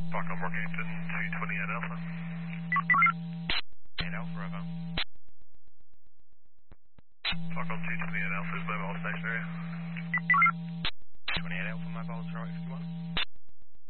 Falcon Workington, 228 Alpha. 8 Alpha, over. Falcon 228 Alpha is mobile station area. 28 Alpha, mobile, 051.